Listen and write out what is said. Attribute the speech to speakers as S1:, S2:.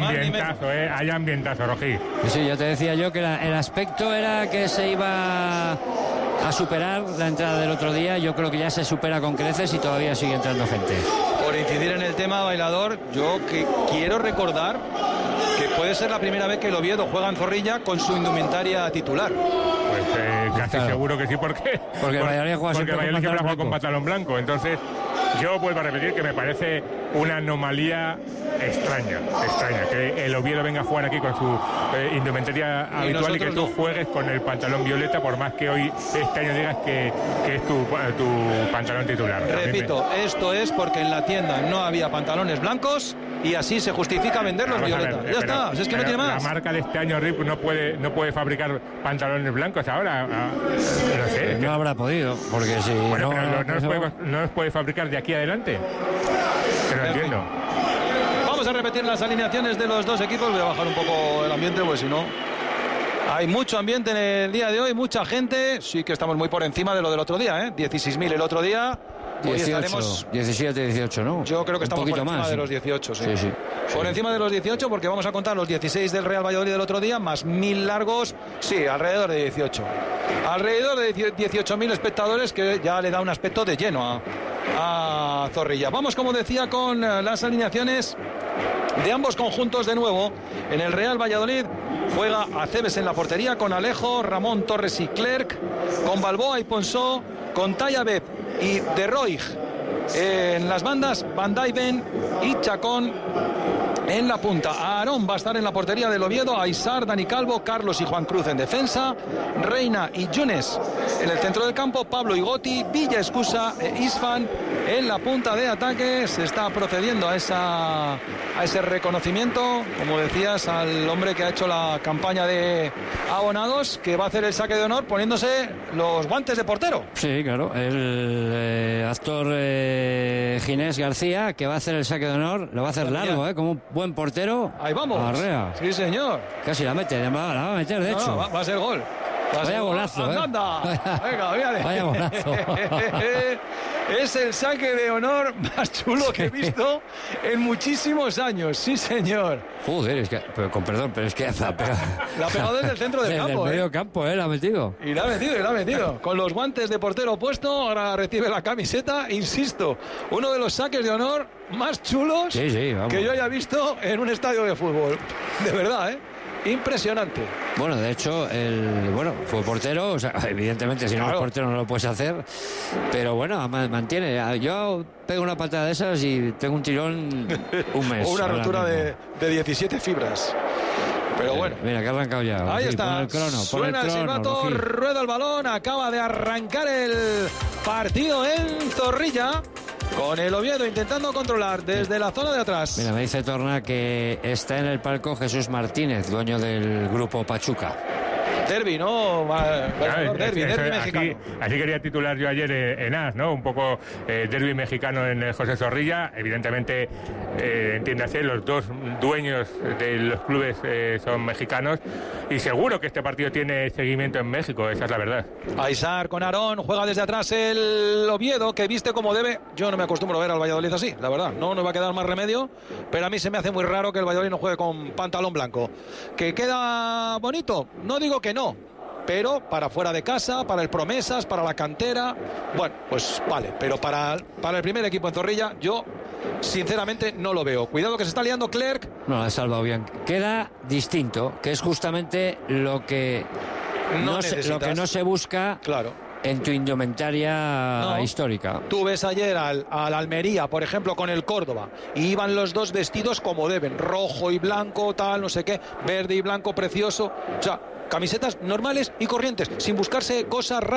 S1: ambientazo, hay ambientazo, Rojí.
S2: Sí, ya te decía yo que el aspecto era que se iba a superar la entrada del otro día. Yo creo que ya se supera con creces y todavía sigue entrando gente.
S3: Por incidir en el tema bailador, yo que quiero recordar que puede ser la primera vez que el Oviedo juega en Zorrilla con su indumentaria titular.
S1: Pues casi
S2: claro.
S1: Seguro que sí, porque
S2: el Valladolid juega
S1: con pantalón blanco. Entonces, yo vuelvo a repetir que me parece una anomalía extraña, que el Oviedo venga a jugar aquí con su indumentaria habitual y que tú juegues con el pantalón violeta, por más que hoy este año digas que es tu pantalón titular.
S3: Repito, esto es porque en la tienda no había pantalones blancos y así se justifica venderlos violetas. Ya está, es que no tiene más.
S1: La marca de este año, Rip, no puede fabricar pantalones blancos ahora. No sé.
S2: No habrá podido, porque si
S1: bueno, no los puede fabricar de aquí adelante. Pero no entiendo.
S3: Vamos a repetir las alineaciones de los dos equipos. Voy a bajar un poco el ambiente, pues si no... Hay mucho ambiente en el día de hoy, mucha gente. Sí que estamos muy por encima de lo del otro día, 16.000 el otro día.
S2: 17, 18, ¿no?
S3: Yo creo que estamos por encima de los 18, sí. Por encima de los 18, porque vamos a contar los 16 del Real Valladolid del otro día, más 1.000 largos, sí, alrededor de 18. Alrededor de 18.000 espectadores, que ya le da un aspecto de lleno a Zorrilla. Vamos, como decía, con las alineaciones de ambos conjuntos de nuevo. En el Real Valladolid juega Aceves en la portería, con Alejo, Ramón, Torres y Clerc, con Balboa y Ponsó, con Tayabet y De Roig. En las bandas, Van Dijven y Chacón en la punta. Aarón va a estar en la portería del Oviedo, Aizar, Dani Calvo, Carlos y Juan Cruz en defensa, Reina y Yunes en el centro del campo, Pablo y Goti, Villa Escusa e Isfan en la punta de ataque. Se está procediendo a ese reconocimiento, como decías, al hombre que ha hecho la campaña de abonados, que va a hacer el saque de honor poniéndose los guantes de portero.
S2: Sí, claro, el actor Ginés García, que va a hacer el saque de honor, lo va a hacer largo, como un buen portero.
S3: Ahí vamos.
S2: Arrea.
S3: Sí, señor.
S2: Casi la mete, la va a meter, de hecho.
S3: No, va a ser gol.
S2: Vaya golazo,
S3: ¡Anda! Venga, mírale.
S2: Vaya golazo.
S3: Es el saque de honor más chulo que he visto en muchísimos años. Sí, señor.
S2: Joder, es que, con perdón, pero es que la ha
S3: pegado desde el centro del campo.
S2: Desde el medio campo, la ha metido.
S3: Y la ha metido. Con los guantes de portero puesto, ahora recibe la camiseta. Insisto, uno de los saques de honor más chulos que yo haya visto en un estadio de fútbol. De verdad, impresionante.
S2: Bueno, de hecho, fue portero, o sea, evidentemente si no eres portero no lo puedes hacer, pero bueno, mantiene. Yo pego una patada de esas y tengo un tirón un mes.
S3: O una rotura de 17 fibras. Pero bueno.
S2: Mira, que ha arrancado ya.
S3: Ahí está. Suena el silbato, rueda el balón, acaba de arrancar el partido en Zorrilla. Con el Oviedo intentando controlar desde la zona de atrás.
S2: Mira, me dice Torna que está en el palco Jesús Martínez, dueño del grupo Pachuca.
S3: Derbi, ¿no? Derbi mexicano.
S1: Así quería titular yo ayer en AS, ¿no? Un poco derbi mexicano en José Zorrilla. Evidentemente, entiéndase, los dos dueños de los clubes son mexicanos y seguro que este partido tiene seguimiento en México, esa es la verdad.
S3: Aizar con Aarón, juega desde atrás el Oviedo, que viste como debe. Yo no me acostumbro a ver al Valladolid así, la verdad. No nos va a quedar más remedio, pero a mí se me hace muy raro que el Valladolid no juegue con pantalón blanco. ¿Que queda bonito? No digo que no, pero para fuera de casa, para el Promesas, para la cantera, bueno, pues vale, pero para el primer equipo en Zorrilla yo sinceramente no lo veo. Cuidado que se está liando Clerc.
S2: No, la ha salvado bien. Queda distinto, que es justamente lo que no se busca.
S3: Claro.
S2: En tu indumentaria histórica.
S3: Tú ves ayer al Almería, por ejemplo, con el Córdoba, y iban los dos vestidos como deben, rojo y blanco, tal, no sé qué, verde y blanco, precioso. O sea, camisetas normales y corrientes, sin buscarse cosas raras.